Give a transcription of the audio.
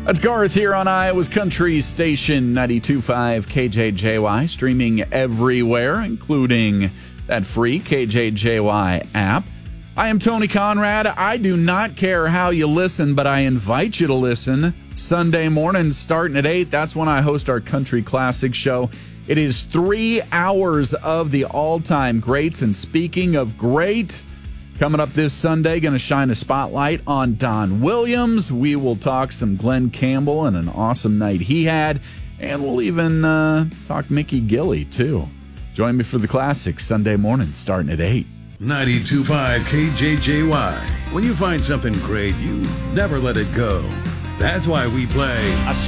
That's Garth here on Iowa's Country Station 92.5 KJJY, streaming everywhere, including that free KJJY app. I am Tony Conrad. I do not care how you listen, but I invite you to listen. Sunday mornings starting at 8, that's when I host our Country Classic show. It is 3 hours of the all-time greats, and speaking of great, coming up this Sunday, going to shine a spotlight on Don Williams. We will talk some Glenn Campbell and an awesome night he had. And we'll even talk Mickey Gilley, too. Join me for the Classics Sunday morning, starting at 8. 92.5 KJJY. When you find something great, you never let it go. That's why we play